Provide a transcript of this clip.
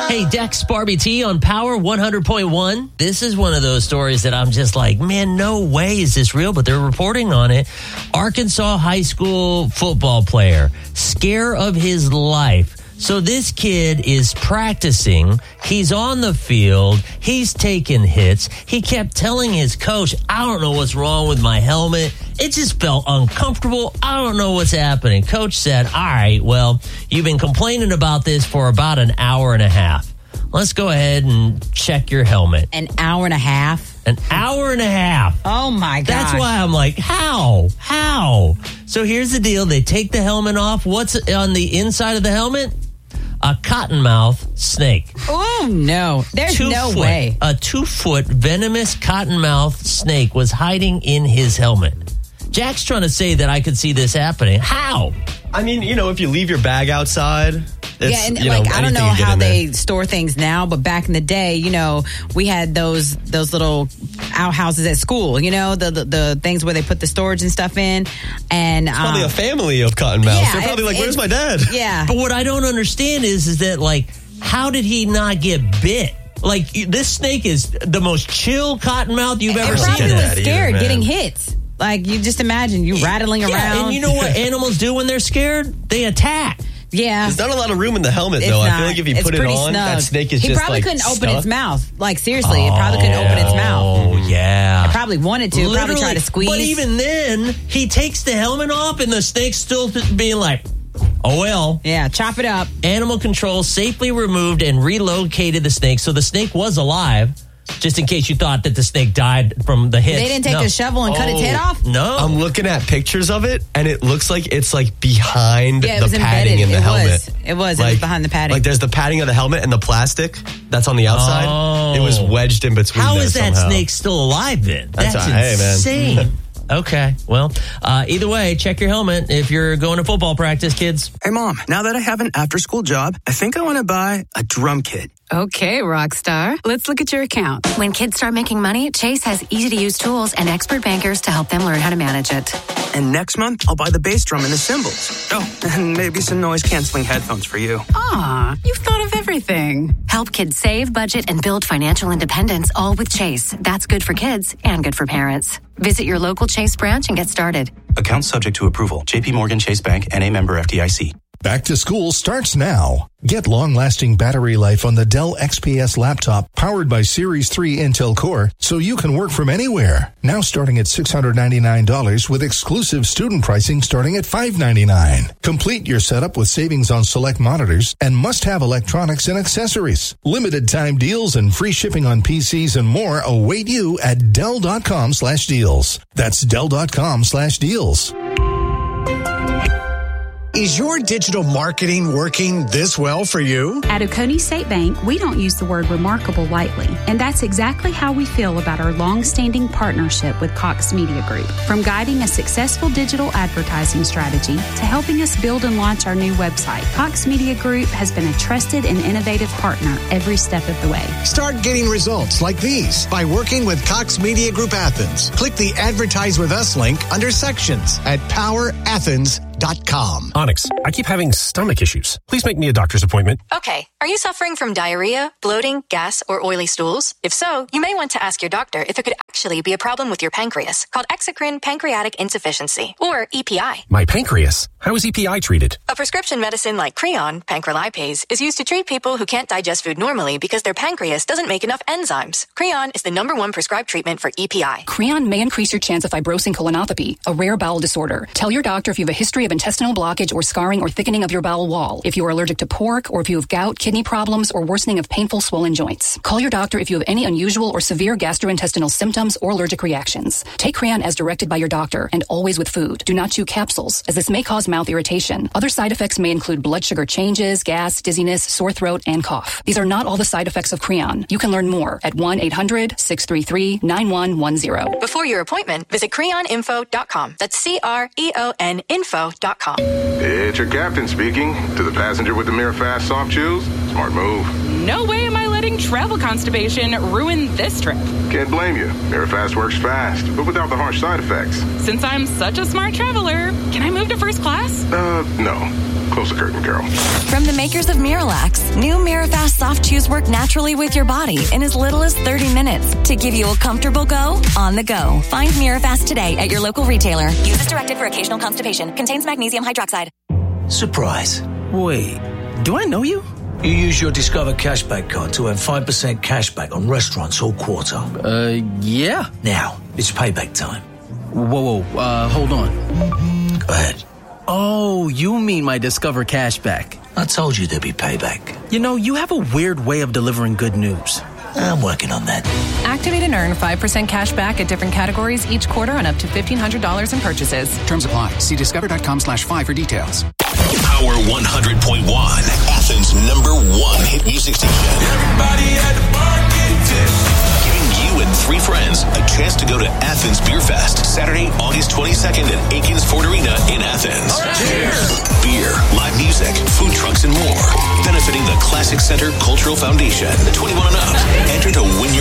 Hey, Dex Barbie T on Power 100.1. This is one of those stories that I'm just like, man, no way is this real, but they're reporting on it. Arkansas high school football player, scare of his life. So this kid is practicing. He's on the field. He's taking hits. He kept telling his coach, I don't know what's wrong with my helmet. It just felt uncomfortable. I don't know what's happening. Coach said, all right, well, you've been complaining about this for about an hour and a half. Let's go ahead and check your helmet. An hour and a half? An hour and a half. Oh, my God. That's why I'm like, how? So here's the deal. They take the helmet off. What's on the inside of the helmet? A cottonmouth snake. Oh, no. There's no way. A 2-foot venomous cottonmouth snake was hiding in his helmet. Jack's trying to say that I could see this happening. How? I mean, if you leave your bag outside... I don't know how they store things now, but back in the day, we had those little outhouses at school, the things where they put the storage and stuff in. And it's probably a family of cottonmouths. Yeah, they're probably like, where's my dad? Yeah. But what I don't understand is that, like, how did he not get bit? Like, this snake is the most chill cottonmouth you've ever seen. He probably was scared getting hit. Like, you just imagine you rattling around. And you know what animals do when they're scared? They attack. Yeah. There's not a lot of room in the helmet, though. I feel like if you put it on, that snake is he just probably like couldn't stuck. open its mouth. Like, seriously, it probably couldn't open its mouth. Oh, yeah. It probably wanted to. Probably tried to squeeze. But even then, he takes the helmet off and the snake's still being like, oh, well. Yeah, chop it up. Animal control safely removed and relocated the snake. So the snake was alive. Just in case you thought that the snake died from the hit. They didn't take a shovel and cut its head off? No. I'm looking at pictures of it, and it looks like it's like behind the padding embedded. in the helmet. It was behind the padding. Like there's the padding of the helmet and the plastic that's on the outside. Oh. It was wedged in between. How there is that somehow. snake still alive then? That's insane. Man. Okay, well, either way, check your helmet if you're going to football practice, kids. Hey, Mom, now that I have an after-school job, I think I want to buy a drum kit. Okay, Rockstar. Let's look at your account. When kids start making money, Chase has easy-to-use tools and expert bankers to help them learn how to manage it. And next month, I'll buy the bass drum and the cymbals. Oh, and maybe some noise-canceling headphones for you. Aw, you've thought of everything. Help kids save, budget, and build financial independence, all with Chase. That's good for kids and good for parents. Visit your local Chase branch and get started. Account subject to approval. JP Morgan Chase Bank, N.A. member FDIC. Back to school starts now. Get long-lasting battery life on the Dell XPS laptop powered by Series 3 Intel Core so you can work from anywhere. Now starting at $699 with exclusive student pricing starting at $599. Complete your setup with savings on select monitors and must-have electronics and accessories. Limited time deals and free shipping on PCs and more await you at Dell.com/deals. That's Dell.com/deals. Is your digital marketing working this well for you? At Oconee State Bank, we don't use the word remarkable lightly, and that's exactly how we feel about our long-standing partnership with Cox Media Group. From guiding a successful digital advertising strategy to helping us build and launch our new website, Cox Media Group has been a trusted and innovative partner every step of the way. Start getting results like these by working with Cox Media Group Athens. Click the Advertise with Us link under Sections at powerathens.com. Onyx, I keep having stomach issues. Please make me a doctor's appointment. Okay, are you suffering from diarrhea, bloating, gas, or oily stools? If so, you may want to ask your doctor if it could actually be a problem with your pancreas, called exocrine pancreatic insufficiency, or EPI. My pancreas? How is EPI treated? A prescription medicine like Creon, pancrelipase, is used to treat people who can't digest food normally because their pancreas doesn't make enough enzymes. Creon is the #1 prescribed treatment for EPI. Creon may increase your chance of fibrosing colonopathy, a rare bowel disorder. Tell your doctor if you have a history of intestinal blockage or scarring or thickening of your bowel wall, if you are allergic to pork, or if you have gout, kidney problems, or worsening of painful swollen joints. Call your doctor if you have any unusual or severe gastrointestinal symptoms or allergic reactions. Take Creon as directed by your doctor and always with food. Do not chew capsules, as this may cause mouth irritation. Other side effects may include blood sugar changes, gas, dizziness, sore throat, and cough. These are not all the side effects of Creon. You can learn more at 1-800-633-9110. Before your appointment, visit creoninfo.com. That's CREON info.com. It's your captain speaking. To the passenger with the Mirror Fast soft chews, smart move. No way am I letting travel constipation ruin this trip. Can't blame you. Mirror Fast works fast, but without the harsh side effects. Since I'm such a smart traveler, can I move to first class? No. Close the curtain, girl. From the makers of Miralax, new Mirror Fast soft chews juice work naturally with your body in as little as 30 minutes to give you a comfortable go on the go. Find MiraFast today at your local retailer. Use as directed for occasional constipation. Contains magnesium hydroxide. Surprise. Wait, do I know you? You use your Discover Cashback card to earn 5% cashback on restaurants all quarter. Yeah. Now, it's payback time. Whoa, hold on. Go ahead. Oh, you mean my Discover Cashback. I told you there'd be payback. You know, you have a weird way of delivering good news. I'm working on that. Activate and earn 5% cash back at different categories each quarter on up to $1,500 in purchases. Terms apply. See discover.com/5 for details. Power 100.1, Athens' #1 hit music station. Everybody at the bar getting tipsy. Giving you and 3 friends a chance to go to Athens Beer Fest, Saturday, August 22nd at Aikens Ford Arena in Athens. Cheers! Beer, live music, food trucks, and more. Benefiting the Classic Center Cultural Foundation. 21 and up.